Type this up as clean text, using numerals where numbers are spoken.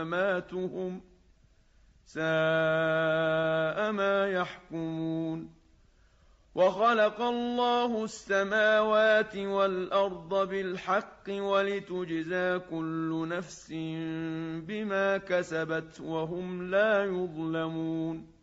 مَّاتُهُمْ سَاءَ مَا يَحْكُمُونَ وَخَلَقَ اللَّهُ السَّمَاوَاتِ وَالْأَرْضَ بِالْحَقِّ وَلِتُجْزَىٰ كُلُّ نَفْسٍ بِمَا كَسَبَتْ وَهُمْ لَا يُظْلَمُونَ